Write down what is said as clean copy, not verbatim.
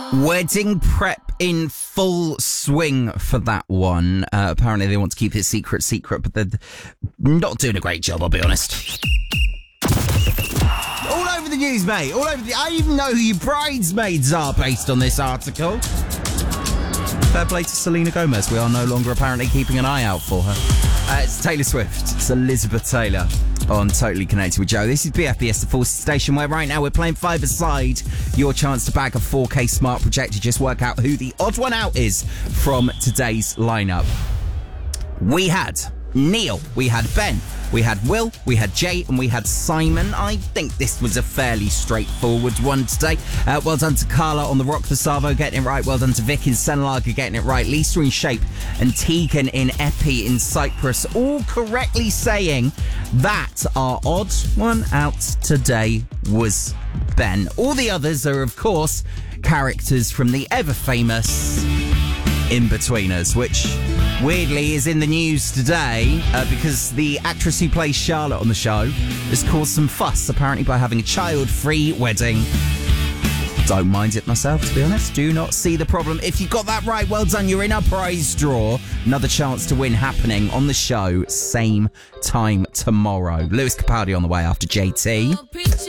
Wedding prep in full swing for that one. Apparently they want to keep it secret, but they're not doing a great job, I'll be honest. All over the news, mate. I even know who your bridesmaids are based on this article. Fair play to Selena Gomez. We are no longer apparently keeping an eye out for her. It's Taylor Swift. It's Elizabeth Taylor on Totally Connected with Joe. This is BFBS, the Forces Station, where right now we're playing five-a-side. Your chance to bag a 4K smart projector. Just work out who the odd one out is from today's lineup. We had Neil, we had Ben, we had Will, we had Jay, and we had Simon. I think this was a fairly straightforward one today. Well done to Carla on the Rock for Savo getting it right. Well done to Vic in Senlager getting it right. Lisa in Shape and Tegan in Epi in Cyprus all correctly saying that our odd one out today was Ben. All the others are, of course, characters from the ever-famous In-Betweeners, which weirdly is in the news today because the actress who plays Charlotte on the show has caused some fuss, apparently by having a child-free wedding. Don't mind it myself, to be honest. Do not see the problem. If you got that right, well done. You're in our prize draw. Another chance to win happening on the show, same time tomorrow. Lewis Capaldi on the way after JT.